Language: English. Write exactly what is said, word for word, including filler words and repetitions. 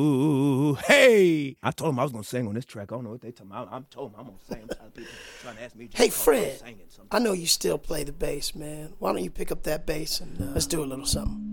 Ooh, hey! I told him I was gonna sing on this track. I don't know what they told me. I, I told him I'm gonna sing. I'm trying, people trying to ask me. Hey, Fred, I know you still play the bass, man. Why don't you pick up that bass and uh, let's do a little something?